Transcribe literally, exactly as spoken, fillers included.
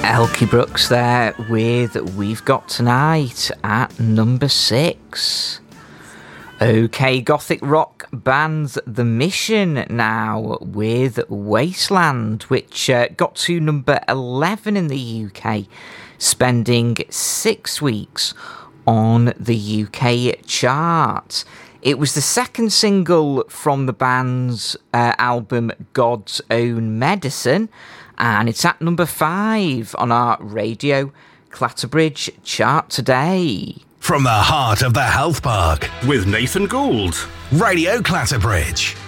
Elkie Brooks there with We've Got Tonight at number six. OK, Gothic rock band The Mission now with Wasteland, which uh, got to number eleven in the U K, spending six weeks on the U K chart. It was the second single from the band's uh, album God's Own Medicine, and it's at number five on our Radio Clatterbridge chart today. From the heart of the health park, with Nathan Gould, Radio Clatterbridge.